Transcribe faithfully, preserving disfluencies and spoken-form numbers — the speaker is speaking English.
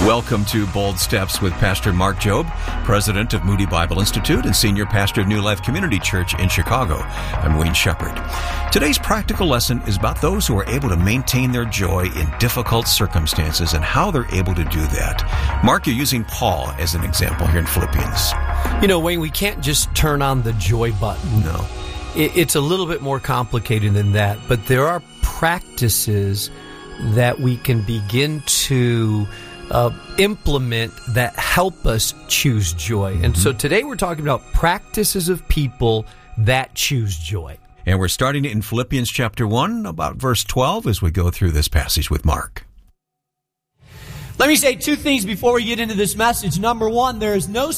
Welcome to Bold Steps with Pastor Mark Jobe, president of Moody Bible Institute and senior pastor of New Life Community Church in Chicago. I'm Wayne Shepherd. Today's practical lesson is about those who are able to maintain their joy in difficult circumstances and how they're able to do that. Mark, you're using Paul as an example here in Philippians. You know, Wayne, we can't just turn on the joy button. No. It's a little bit more complicated than that, but there are practices that we can begin to Uh, implement that help us choose joy. Mm-hmm. And so today we're talking about practices of people that choose joy. And we're starting in Philippians chapter one, about verse twelve, as we go through this passage with Mark. Let me say two things before we get into this message. Number one, there is no